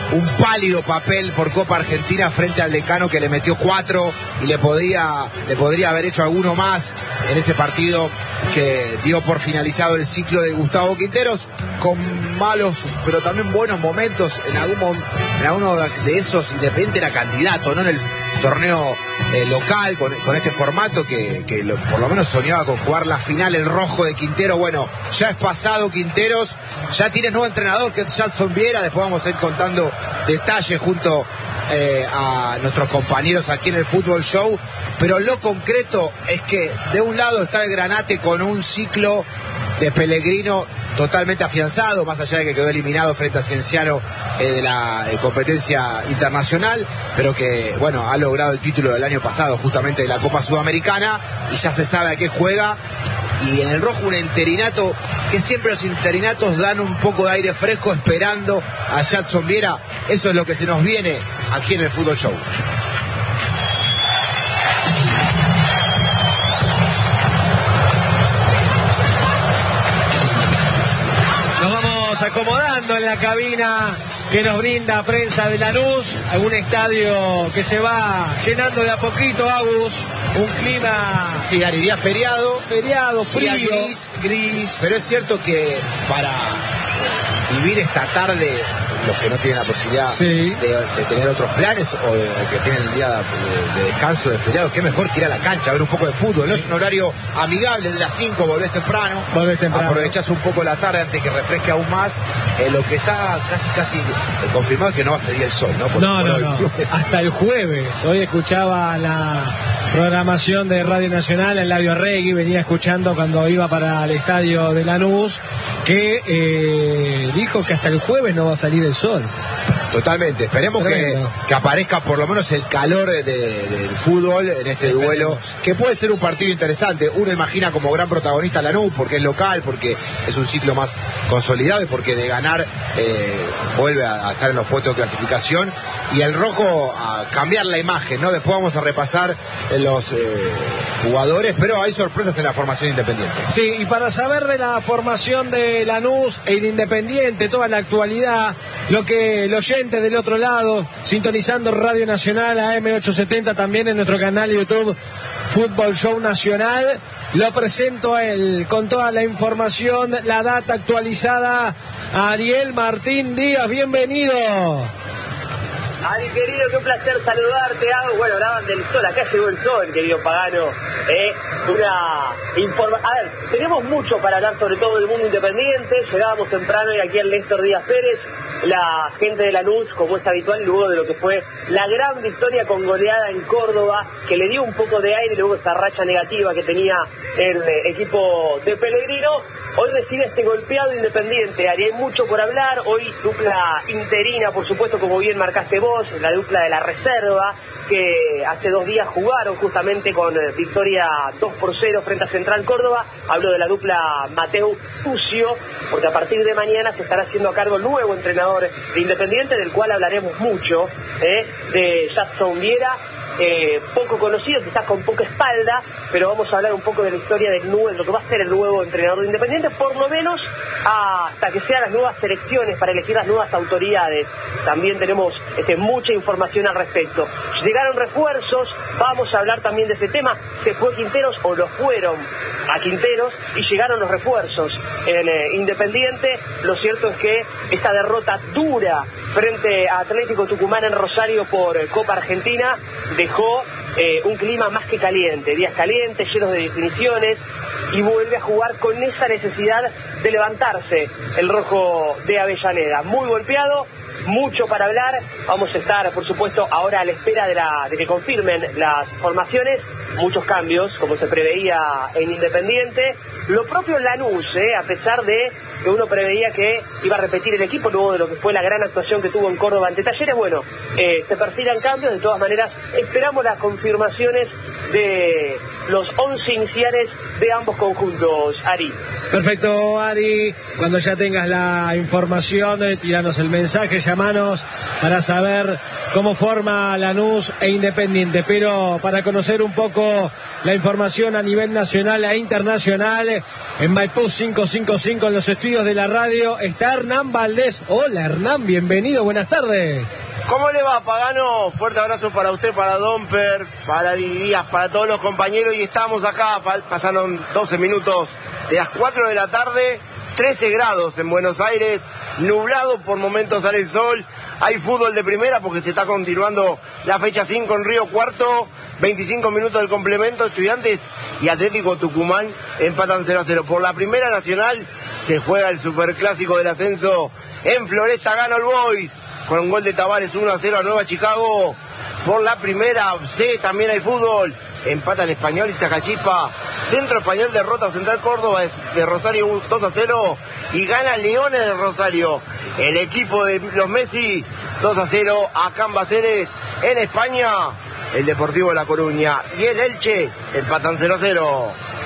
un pálido papel por Copa Argentina frente al Decano, que le metió 4 y le podría haber hecho alguno más en ese partido que dio por finalizado el ciclo de Gustavo Quinteros, con malos pero también buenos momentos. En alguno de esos Independiente era candidato, ¿no? En el torneo local, con este formato que por lo menos soñaba con jugar la final el rojo de Quintero. Bueno, ya es pasado Quinteros, ya tiene nuevo entrenador, que es Jackson Viera. Después vamos a ir contando detalles junto a nuestros compañeros aquí en el Fútbol Show, pero lo concreto es que de un lado está el Granate con un ciclo de Pellegrino totalmente afianzado, más allá de que quedó eliminado frente a Cienciano de la competencia internacional, pero que, bueno, ha logrado el título del año pasado, justamente de la Copa Sudamericana, y ya se sabe a qué juega. Y en el rojo un interinato, que siempre los interinatos dan un poco de aire fresco esperando a Jackson Viera. Eso es lo que se nos viene aquí en el Fútbol Show. Acomodando en la cabina que nos brinda Prensa de Lanús, algún estadio que se va llenando de a poquito, Agus, un clima... Sí, Ari, día feriado, frío, gris, pero es cierto que para vivir esta tarde, los que no tienen la posibilidad de tener otros planes o que tienen el día de descanso, de feriado, qué mejor que ir a la cancha a ver un poco de fútbol. No es un horario amigable, de las 5 volvés temprano, aprovechás un poco la tarde antes que refresque aún más. Lo que está casi confirmado es que no va a salir el sol, ¿no? No. Hasta el jueves. Hoy escuchaba la programación de Radio Nacional, Eladio Arregui venía escuchando cuando iba para el estadio de Lanús, que dijo que hasta el jueves no va a salir el sol. Totalmente, esperemos que aparezca por lo menos el calor del fútbol en este duelo, que puede ser un partido interesante. Uno imagina como gran protagonista Lanús, porque es local, porque es un ciclo más consolidado y porque de ganar vuelve a estar en los puestos de clasificación, y el rojo a cambiar la imagen, ¿no? Después vamos a repasar los jugadores, pero hay sorpresas en la formación Independiente. Sí, y para saber de la formación de Lanús e de Independiente, toda la actualidad, lo que el oyente del otro lado, sintonizando Radio Nacional AM870, también en nuestro canal de YouTube Fútbol Show Nacional, lo presento a él con toda la información, la data actualizada, Ariel Martín Díaz, bienvenido. Ari, querido, qué placer saludarte. Bueno, hablaban del sol, acá llegó el sol, querido Pagano. A ver, tenemos mucho para hablar, sobre todo del mundo independiente. Llegábamos temprano y aquí el Néstor Díaz Pérez, la gente de Lanús, como es habitual, luego de lo que fue la gran victoria con goleada en Córdoba, que le dio un poco de aire luego esta racha negativa que tenía el equipo de Pellegrino. Hoy recibe este golpeado Independiente. Ari, hay mucho por hablar. Hoy dupla interina, por supuesto, como bien marcaste vos, la dupla de la reserva, que hace 2 días jugaron justamente con victoria 2-0 frente a Central Córdoba. Hablo de la dupla Mateu Tucio, porque a partir de mañana se estará haciendo a cargo el nuevo entrenador de Independiente, del cual hablaremos mucho, de Jackson Viera. Poco conocido, quizás con poca espalda, pero vamos a hablar un poco de la historia del nuevo, de lo que va a ser el nuevo entrenador de Independiente, por lo menos hasta que sean las nuevas selecciones para elegir las nuevas autoridades. También tenemos mucha información al respecto. Llegaron refuerzos, vamos a hablar también de ese tema. ¿Se fue Quinteros o lo fueron a Quinteros? Y llegaron los refuerzos en Independiente. Lo cierto es que esta derrota dura frente a Atlético Tucumán en Rosario por Copa Argentina dejó un clima más que caliente, días calientes, llenos de definiciones, y vuelve a jugar con esa necesidad de levantarse el rojo de Avellaneda. Muy golpeado, mucho para hablar. Vamos a estar, por supuesto, ahora a la espera de que confirmen las formaciones. Muchos cambios, como se preveía en Independiente. Lo propio en Lanús, a pesar de que uno preveía que iba a repetir el equipo luego de lo que fue la gran actuación que tuvo en Córdoba ante Talleres. Bueno, se perfilan cambios. De todas maneras, esperamos las confirmaciones de los 11 iniciales de ambos conjuntos, Ari. Perfecto, Ari. Cuando ya tengas la información, tiranos el mensaje, llamanos para saber cómo forma Lanús e Independiente. Pero para conocer un poco la información a nivel nacional e internacional, en Maipú 555, en los estudios de la radio, está Hernán Valdés. Hola, Hernán, bienvenido, buenas tardes. ¿Cómo le va, Pagano? Fuerte abrazo para usted, para Domper, para Díaz, para todos los compañeros. Y estamos acá, pasaron 12 minutos de las 4 de la tarde, 13 grados en Buenos Aires, nublado, por momentos sale el sol. Hay fútbol de primera porque se está continuando la fecha 5 en Río Cuarto. 25 minutos del complemento, Estudiantes y Atlético Tucumán empatan 0-0. Por la Primera Nacional se juega el superclásico del ascenso en Floresta, gana el Boys con un gol de Tavares 1-0 a Nueva Chicago. Por la Primera C también hay fútbol, empatan Español y Zacachispa. Centro Español derrota Central Córdoba de Rosario 2-0 y gana Leones de Rosario. El equipo de los Messi 2-0 a Cambaceres. En España, el Deportivo de La Coruña y el Elche empatan 0-0.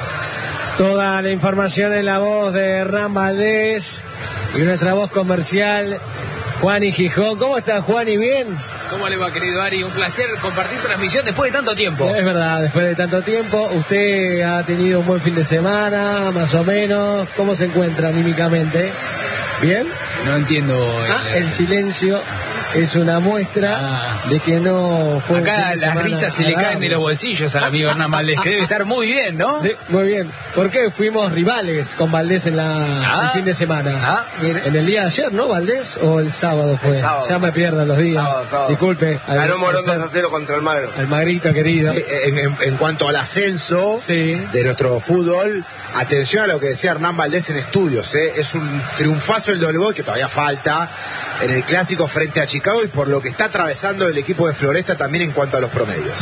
Toda la información en la voz de Hernán Valdés y nuestra voz comercial, Juan y Gijón. ¿Cómo está, Juan? ¿Y bien? ¿Cómo le va, querido Ari? Un placer compartir transmisión después de tanto tiempo. Es verdad, después de tanto tiempo. Usted ha tenido un buen fin de semana, más o menos. ¿Cómo se encuentra anímicamente? ¿Bien? No entiendo. El silencio es una muestra de que no fue. Acá las risas se le caen de los bolsillos al amigo Hernán Valdés, que debe estar muy bien, ¿no? Sí, muy bien. ¿Por qué? Fuimos rivales con Valdés en el fin de semana. En el día de ayer, ¿no, Valdés? ¿O el sábado fue? Sábado. Ya me pierdo los días. Sábado. Disculpe. Ganó Morón 2-0 contra el Magro. Al Magrito querido. Sí, en cuanto al ascenso de nuestro fútbol, atención a lo que decía Hernán Valdés en estudios, es un triunfazo el Dolboy, que todavía falta, en el clásico frente a Chicago, y por lo que está atravesando el equipo de Floresta también en cuanto a los promedios.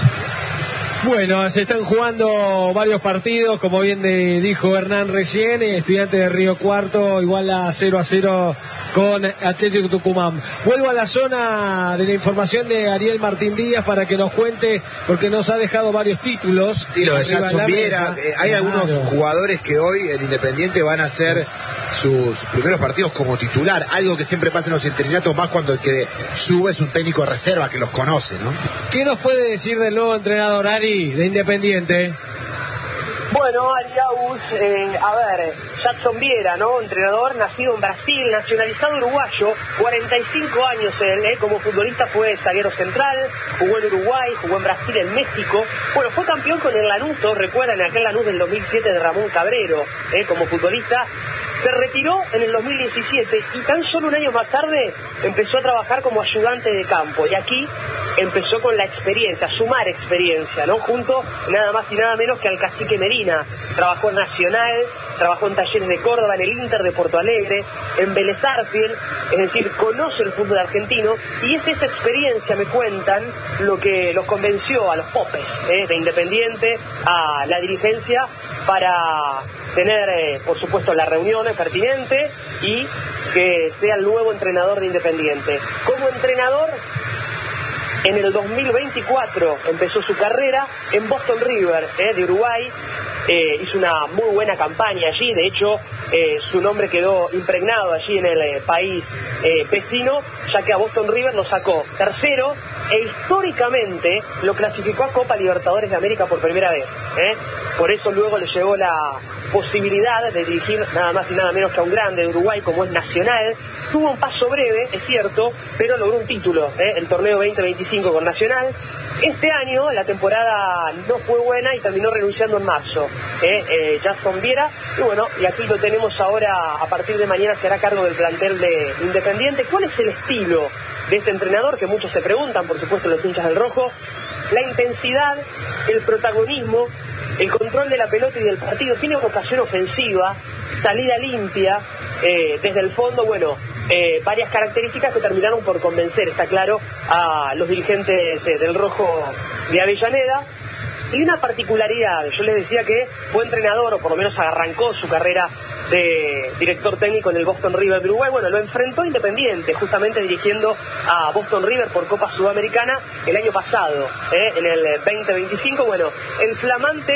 Bueno, se están jugando varios partidos, como bien dijo Hernán recién. Estudiantes de Río Cuarto igual a 0-0 con Atlético Tucumán. Vuelvo a la zona de la información de Ariel Martín Díaz para que nos cuente, porque nos ha dejado varios títulos. Sí, lo de Jackson Viera. Hay algunos jugadores que hoy en Independiente van a hacer sus primeros partidos como titular, algo que siempre pasa en los interinatos, más cuando el que sube es un técnico de reserva que los conoce, ¿no? ¿Qué nos puede decir del nuevo entrenador, Ari, de Independiente? Bueno, Ariaus, Jackson Viera, ¿no? Entrenador, nacido en Brasil, nacionalizado uruguayo, 45 años él, como futbolista fue zaguero central, jugó en Uruguay, jugó en Brasil, en México. Bueno, fue campeón con el Lanús, todos recuerdan aquel Lanús del 2007 de Ramón Cabrero, como futbolista. Se retiró en el 2017 y tan solo un año más tarde empezó a trabajar como ayudante de campo. Y aquí empezó con la experiencia, a sumar experiencia, ¿no? Junto nada más y nada menos que al Cacique Medina. Trabajó en Nacional, trabajó en Talleres de Córdoba, en el Inter de Porto Alegre, en Vélez Sarsfield, es decir, conoce el fútbol argentino y es esa experiencia, me cuentan, lo que los convenció a los popes de Independiente, a la dirigencia, para tener, por supuesto, la reunión pertinente y que sea el nuevo entrenador de Independiente. Como entrenador, en el 2024 empezó su carrera en Boston River de Uruguay. Hizo una muy buena campaña allí, de hecho su nombre quedó impregnado allí en el país vecino, ya que a Boston River lo sacó tercero e históricamente lo clasificó a Copa Libertadores de América por primera vez. Por eso luego le llegó la posibilidad de dirigir nada más y nada menos que a un grande de Uruguay como es Nacional. Tuvo un paso breve, es cierto, pero logró un título, el torneo 2025 con Nacional. Este año la temporada no fue buena y terminó renunciando en marzo, Jackson Viera. Y bueno, y aquí lo tenemos ahora, a partir de mañana se hará cargo del plantel de Independiente. ¿Cuál es el estilo de este entrenador? Que muchos se preguntan, por supuesto los hinchas del rojo. La intensidad, el protagonismo, el control de la pelota y del partido. Tiene vocación ofensiva, salida limpia, desde el fondo, bueno, varias características que terminaron por convencer, está claro, a los dirigentes del rojo de Avellaneda. Y una particularidad, yo les decía que fue entrenador, o por lo menos arrancó su carrera de director técnico en el Boston River de Uruguay. Bueno, lo enfrentó Independiente, justamente dirigiendo a Boston River por Copa Sudamericana el año pasado, en el 2025. Bueno, el flamante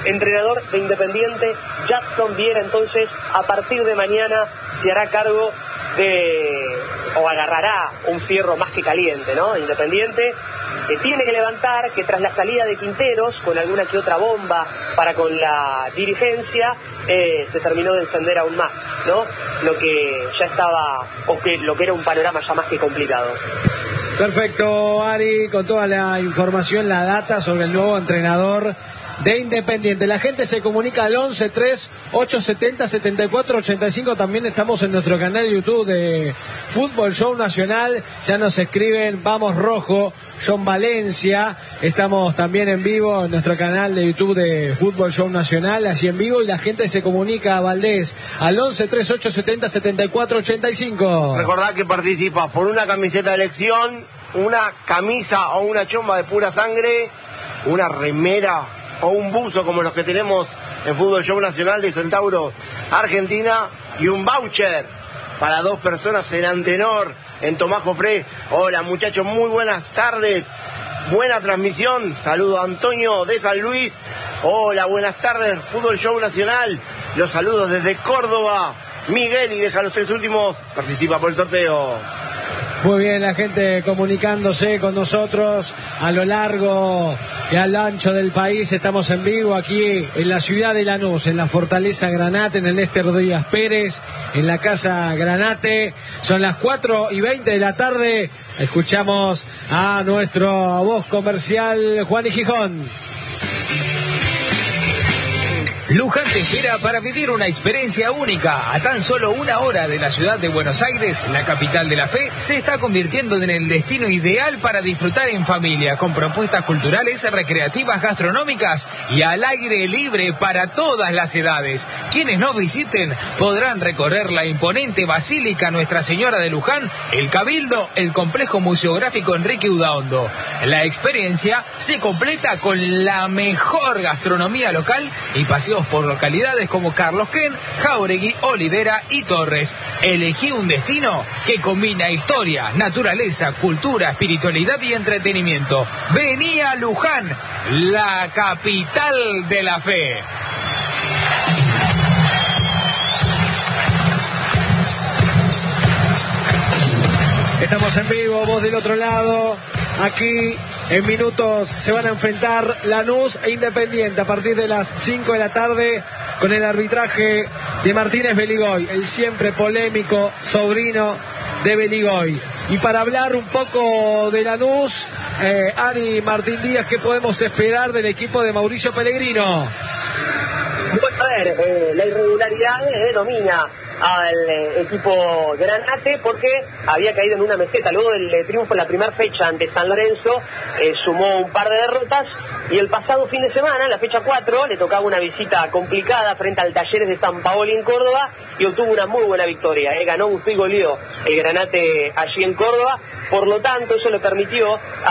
entrenador de Independiente, Jackson Viera. Entonces, a partir de mañana se hará cargo o agarrará un fierro más que caliente, ¿no? Independiente, que tiene que levantar, que tras la salida de Quinteros, con alguna que otra bomba para con la dirigencia, se terminó de encender aún más, ¿no? Lo que ya estaba, lo que era un panorama ya más que complicado. Perfecto, Ari, con toda la información, la data sobre el nuevo entrenador de Independiente. La gente se comunica al 11-3-870-7485. También estamos en nuestro canal de YouTube de Fútbol Show Nacional. Ya nos escriben Vamos Rojo, John Valencia. Estamos también en vivo en nuestro canal de YouTube de Fútbol Show Nacional, allí en vivo, y la gente se comunica a Valdés al 11-3-870-7485. Recordad que participas por una camiseta de elección, una camisa o una chomba de pura sangre, una remera o un buzo como los que tenemos en Fútbol Show Nacional de Centauro, Argentina, y un voucher para 2 personas en Antenor, en Tomás Jofré. Hola muchachos, muy buenas tardes, buena transmisión, saludo a Antonio de San Luis. Hola, buenas tardes, Fútbol Show Nacional, los saludos desde Córdoba. Miguel, y deja los 3 últimos, participa por el sorteo. Muy bien, la gente comunicándose con nosotros a lo largo y al ancho del país. Estamos en vivo aquí en la ciudad de Lanús, en la Fortaleza Granate, en el Néstor Díaz Pérez, en la Casa Granate. Son las 4:20 de la tarde. Escuchamos a nuestro voz comercial, Juan y Gijón. Luján te espera para vivir una experiencia única. A tan solo 1 hora de la ciudad de Buenos Aires, la capital de la fe, se está convirtiendo en el destino ideal para disfrutar en familia, con propuestas culturales, recreativas, gastronómicas y al aire libre para todas las edades. Quienes nos visiten podrán recorrer la imponente Basílica Nuestra Señora de Luján, el Cabildo, el complejo museográfico Enrique Udaondo. La experiencia se completa con la mejor gastronomía local y paseos por localidades como Carlos Ken, Jáuregui, Olivera y Torres. Elegí un destino que combina historia, naturaleza, cultura, espiritualidad y entretenimiento. Vení a Luján, la capital de la fe. Estamos en vivo, vos del otro lado. Aquí en minutos se van a enfrentar Lanús e Independiente a partir de las 5 de la tarde con el arbitraje de Martínez Beligoy, el siempre polémico sobrino de Beligoy. Y para hablar un poco de Lanús, Ari, Martín Díaz, ¿qué podemos esperar del equipo de Mauricio Pellegrino? Bueno, a ver, la irregularidad domina al equipo Granate porque había caído en una meseta. Luego del triunfo en la primera fecha ante San Lorenzo, sumó un par de derrotas, y el pasado fin de semana, en la fecha 4, le tocaba una visita complicada frente al Talleres de San Paoli en Córdoba y obtuvo una muy buena victoria. Ganó, gustó y goleó el Granate allí en Córdoba. Por lo tanto, eso le permitió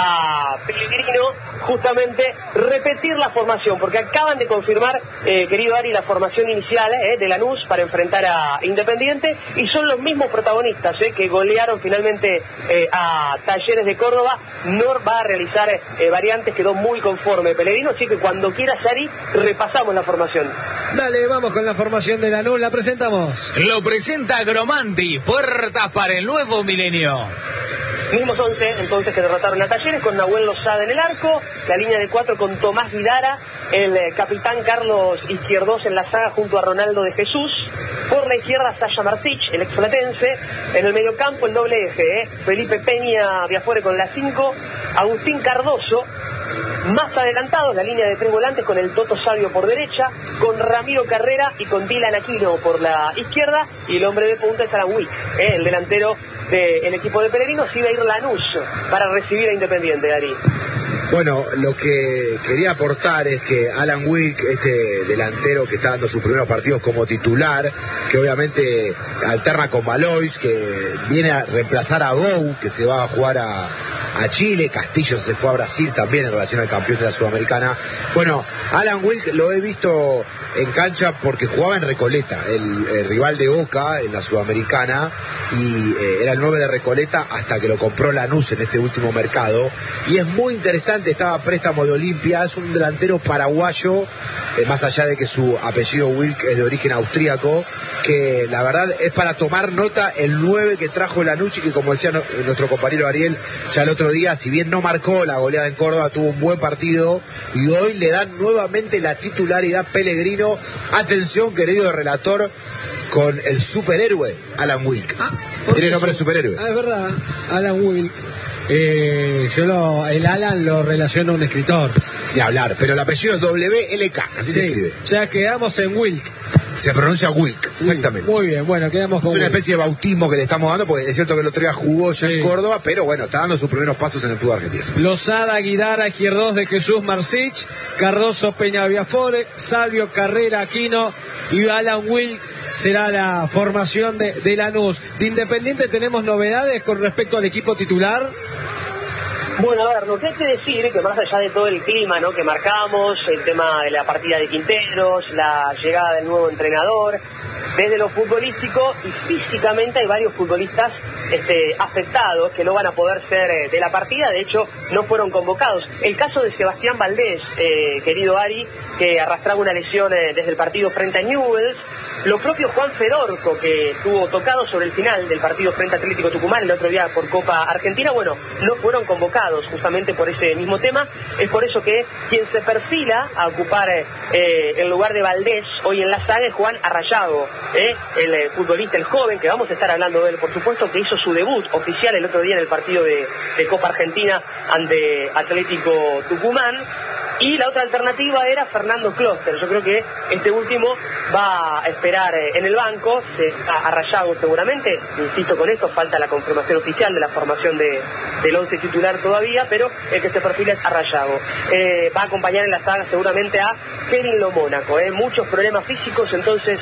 a Pellegrino justamente repetir la formación, porque acaban de confirmar, querido Ari, la formación inicial de Lanús para enfrentar a Independiente, y son los mismos protagonistas que golearon finalmente a Talleres de Córdoba. No va a realizar variantes, quedó muy conforme Pellegrino, así que cuando quieras, Ari, repasamos la formación. Dale, vamos con la formación de Lanús, la presentamos. Lo presenta Gromanti, puertas para el nuevo milenio. Mismos 11 entonces que derrotaron a Talleres, con Nahuel Lozada en el arco, la línea de 4 con Tomás Guidara, el capitán Carlos Izquierdos en la saga junto a Ronaldo de Jesús, por la izquierda Sasha Martich, el explatense, en el mediocampo el doble eje, Felipe Peña Viafuere con la 5, Agustín Cardoso, más adelantados la línea de 3 volantes con el Toto Sabio por derecha, con Ramiro Carrera y con Dylan Aquino por la izquierda, y el hombre de punta es Alan Wick, el delantero del equipo de Pellegrino. Sí va a ir Lanús para recibir a Independiente, Dari. Bueno, lo que quería aportar es que Alan Wick, este delantero que está dando sus primeros partidos como titular, que obviamente alterna con Valois, que viene a reemplazar a Bou, que se va a jugar a Chile, Castillo se fue a Brasil también en relación al campeón de la Sudamericana. Bueno, Alan Wilk lo he visto en cancha porque jugaba en Recoleta, el rival de Boca en la Sudamericana, y era el 9 de Recoleta hasta que lo compró Lanús en este último mercado, y es muy interesante, estaba a préstamo de Olimpia, es un delantero paraguayo, más allá de que su apellido Wilk es de origen austríaco, que la verdad es para tomar nota el 9 que trajo Lanús, y que, como decía nuestro compañero Ariel ya el otro día, si bien no marcó la goleada en Córdoba, tuvo un buen partido, y hoy le dan nuevamente la titularidad Pellegrino. Atención, querido relator, con el superhéroe Alan Wilk. Tiene nombre de superhéroe. Es verdad, Alan Wilk. El Alan lo relaciona a un escritor. Ni hablar, pero el apellido es WLK, así se escribe. O sea, quedamos en Wilk. Se pronuncia Wilk, exactamente. Muy bien, bueno, quedamos con Es una Wilk. especie de bautismo que le estamos dando, porque es cierto que el otro día jugó ya en Córdoba, pero bueno, está dando sus primeros pasos en el fútbol argentino. Lozada, Guidara, Izquierdos de Jesús Marcich, Cardoso, Peña Viafore, Salvio, Carrera, Aquino y Alan Wilk será la formación de Lanús. De Independiente tenemos novedades con respecto al equipo titular. Bueno, a ver, lo que hay que decir es que más allá de todo el clima, ¿no?, que marcamos, el tema de la partida de Quinteros, la llegada del nuevo entrenador, desde lo futbolístico y físicamente hay varios futbolistas afectados que no van a poder ser de la partida, de hecho no fueron convocados. El caso de Sebastián Valdés, querido Ari, que arrastraba una lesión desde el partido frente a Newell's. Lo propio Juan Fedorco, que estuvo tocado sobre el final del partido frente a Atlético Tucumán el otro día por Copa Argentina, bueno, no fueron convocados justamente por ese mismo tema. Es por eso que quien se perfila a ocupar el lugar de Valdés hoy en la saga es Juan Arrayago, el futbolista, el joven, que vamos a estar hablando de él, por supuesto, que hizo su debut oficial el otro día en el partido de Copa Argentina ante Atlético Tucumán. Y la otra alternativa era Fernando Closter. Yo creo que este último va a esperar en el banco, a Rayago seguramente, insisto con esto, falta la confirmación oficial de la formación del 11 titular todavía, pero el que se perfila es a Rayago. Va a acompañar en la saga seguramente a Kevin Lomónaco, muchos problemas físicos, entonces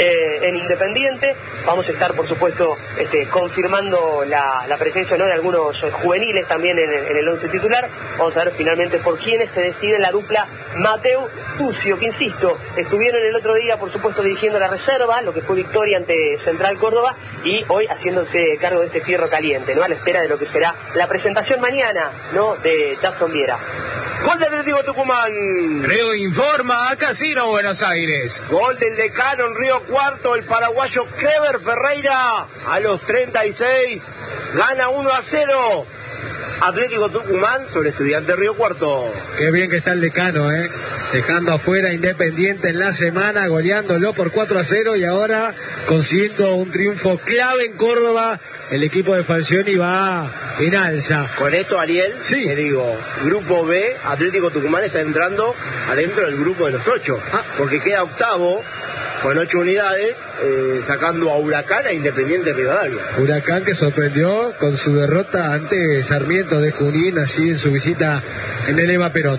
en Independiente vamos a estar por supuesto confirmando la presencia, ¿no?, de algunos juveniles también en el 11 titular. Vamos a ver finalmente por quiénes se decide la dupla Mateu Tucio, que insisto, estuvieron el otro día por supuesto dirigiendo la reserva, lo que fue victoria ante Central Córdoba, y hoy haciéndose cargo de este fierro caliente, ¿no?, a la espera de lo que será la presentación mañana, ¿no?, de Jackson Viera. Gol del Atlético Tucumán. Río informa a Casino Buenos Aires. Gol del Decano en Río Cuarto, el paraguayo Clever Ferreira a los 36. Gana 1-0. Atlético Tucumán sobre Estudiantes Río Cuarto. Qué bien que está el Decano, dejando afuera Independiente en la semana, goleándolo por 4-0 y ahora consiguiendo un triunfo clave en Córdoba. El equipo de Falcioni va en alza. Con esto, Ariel, sí, te digo, grupo B, Atlético Tucumán está entrando adentro del grupo de los 8, porque queda octavo con 8 unidades, sacando a Huracán, a Independiente Rivadavia. Huracán que sorprendió con su derrota ante Sarmiento de Junín, allí en su visita en el Eva Perón.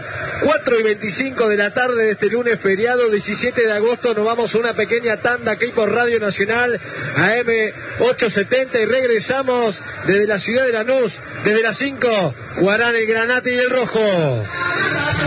4:25 de la tarde de este lunes feriado, 17 de agosto, nos vamos a una pequeña tanda aquí por Radio Nacional, AM 870, y regresamos desde la ciudad de Lanús, desde las 5, jugarán el Granate y el Rojo.